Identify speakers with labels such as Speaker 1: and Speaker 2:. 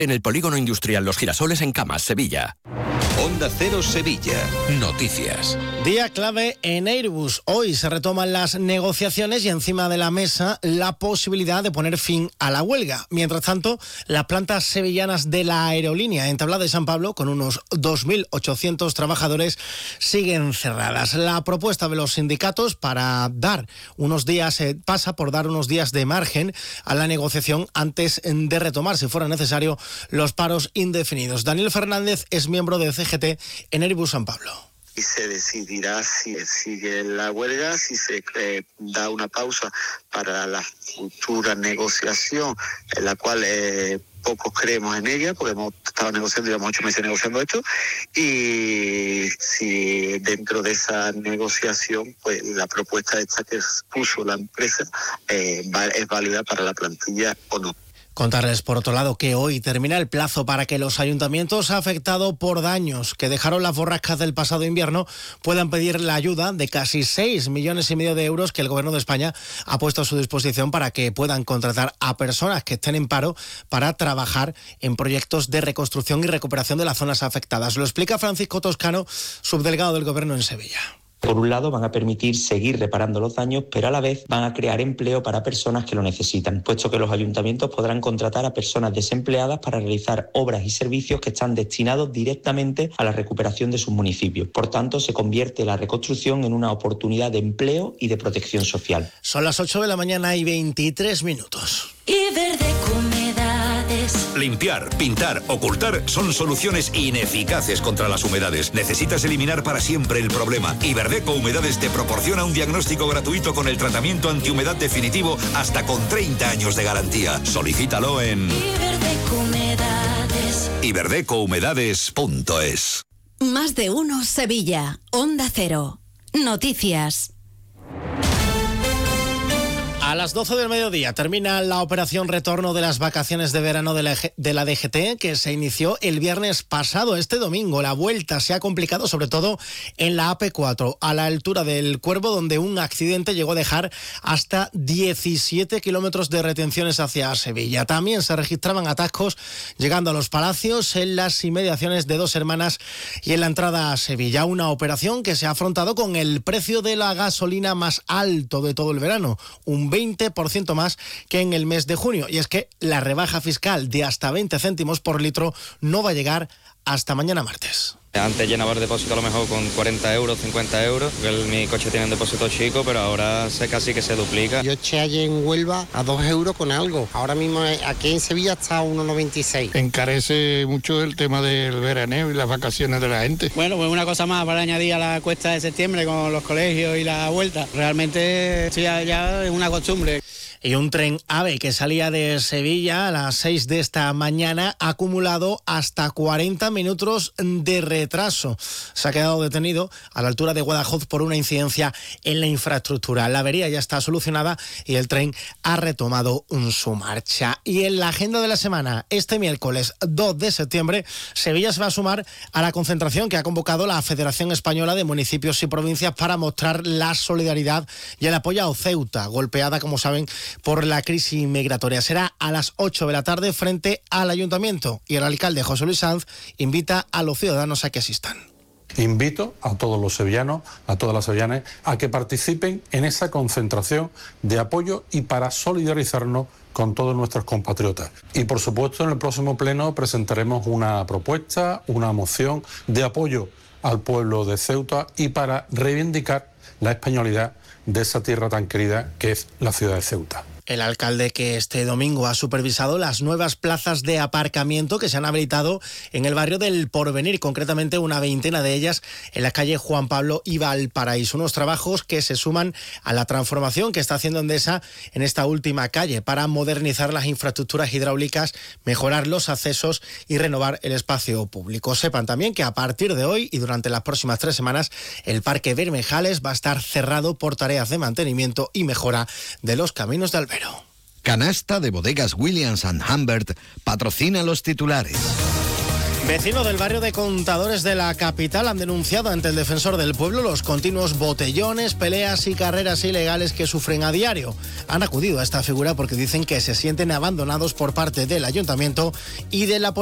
Speaker 1: En el Polígono Industrial Los Girasoles en Camas, Sevilla.
Speaker 2: Onda Cero Sevilla. Noticias.
Speaker 3: Día clave en Airbus. Hoy se retoman las negociaciones y encima de la mesa la posibilidad de poner fin a la huelga. Mientras tanto, las plantas sevillanas de la aerolínea en Tablada de San Pablo, con unos 2.800 trabajadores, siguen cerradas. La propuesta de los sindicatos para dar unos días, pasa por dar unos días de margen a la negociación antes de retomar, si fuera necesario, los paros indefinidos. Daniel Fernández es miembro de CGT en Airbus San Pablo.
Speaker 4: Y se decidirá si sigue la huelga, si se da una pausa para la futura negociación, en la cual pocos creemos en ella, porque hemos estado negociando, llevamos 8 meses negociando esto, y si dentro de esa negociación, pues la propuesta esta que puso la empresa es válida para la plantilla o no.
Speaker 3: Contarles, por otro lado, que hoy termina el plazo para que los ayuntamientos afectados por daños que dejaron las borrascas del pasado invierno puedan pedir la ayuda de casi 6,5 millones de euros que el Gobierno de España ha puesto a su disposición para que puedan contratar a personas que estén en paro para trabajar en proyectos de reconstrucción y recuperación de las zonas afectadas. Lo explica Francisco Toscano, subdelegado del Gobierno en Sevilla.
Speaker 5: Por un lado, van a permitir seguir reparando los daños, pero a la vez van a crear empleo para personas que lo necesitan, puesto que los ayuntamientos podrán contratar a personas desempleadas para realizar obras y servicios que están destinados directamente a la recuperación de sus municipios. Por tanto, se convierte la reconstrucción en una oportunidad de empleo y de protección social.
Speaker 3: Son las 8 de la mañana y 23 minutos.
Speaker 6: Iberdeco Humedades.
Speaker 2: Limpiar, pintar, ocultar son soluciones ineficaces contra las humedades. Necesitas eliminar para siempre el problema. Iberdeco Humedades te proporciona un diagnóstico gratuito con el tratamiento antihumedad definitivo hasta con 30 años de garantía. Solicítalo en
Speaker 6: Iberdeco Humedades.
Speaker 2: iberdecouhumedades.es.
Speaker 7: Más de uno Sevilla. Onda Cero. Noticias.
Speaker 3: A las 12 del mediodía termina la operación retorno de las vacaciones de verano de la DGT, que se inició el viernes pasado. Este domingo la vuelta se ha complicado, sobre todo en la AP4, a la altura del Cuervo, donde un accidente llegó a dejar hasta 17 kilómetros de retenciones hacia Sevilla. También se registraban atascos llegando a Los Palacios, en las inmediaciones de Dos Hermanas y en la entrada a Sevilla. Una operación que se ha afrontado con el precio de la gasolina más alto de todo el verano, un 20% más que en el mes de junio. Y es que la rebaja fiscal de hasta 20 céntimos por litro no va a llegar hasta mañana martes.
Speaker 8: Antes llenaba el depósito a lo mejor con 40 euros, 50 euros, porque mi coche tiene un depósito chico, pero ahora casi que se duplica.
Speaker 9: Yo eché ayer en Huelva a 2 euros con algo. Ahora mismo aquí en Sevilla está a 1,96.
Speaker 10: Encarece mucho el tema del veraneo y las vacaciones de la gente.
Speaker 11: Bueno, pues una cosa más para añadir a la cuesta de septiembre con los colegios y la vuelta. Realmente esto ya es una costumbre.
Speaker 3: Y un tren AVE que salía de Sevilla a las 6 de esta mañana ha acumulado hasta 40 minutos de retraso. Se ha quedado detenido a la altura de Guadajoz por una incidencia en la infraestructura. La avería ya está solucionada y el tren ha retomado su marcha. Y en la agenda de la semana, este miércoles 2 de septiembre, Sevilla se va a sumar a la concentración que ha convocado la Federación Española de Municipios y Provincias para mostrar la solidaridad y el apoyo a Ceuta, golpeada, como saben, por la crisis migratoria. Será a las 8 de la tarde frente al Ayuntamiento, y el alcalde José Luis Sanz invita a los ciudadanos a que asistan.
Speaker 12: Invito a todos los sevillanos, a todas las sevillanas, a que participen en esa concentración de apoyo y para solidarizarnos con todos nuestros compatriotas. Y por supuesto en el próximo pleno presentaremos una propuesta, una moción de apoyo al pueblo de Ceuta y para reivindicar la españolidad de esa tierra tan querida que es la ciudad de Ceuta.
Speaker 3: El alcalde, que este domingo ha supervisado las nuevas plazas de aparcamiento que se han habilitado en el barrio del Porvenir, concretamente una veintena de ellas en la calle Juan Pablo y Valparaíso. Unos trabajos que se suman a la transformación que está haciendo Endesa en esta última calle para modernizar las infraestructuras hidráulicas, mejorar los accesos y renovar el espacio público. Sepan también que a partir de hoy y durante las próximas 3 semanas el Parque Bermejales va a estar cerrado por tareas de mantenimiento y mejora de los caminos de Albero.
Speaker 13: Canasta de Bodegas Williams & Humbert patrocina los titulares.
Speaker 3: Vecinos del barrio de Contadores de la capital han denunciado ante el Defensor del Pueblo los continuos botellones, peleas y carreras ilegales que sufren a diario. Han acudido a esta figura porque dicen que se sienten abandonados por parte del ayuntamiento y de la policía.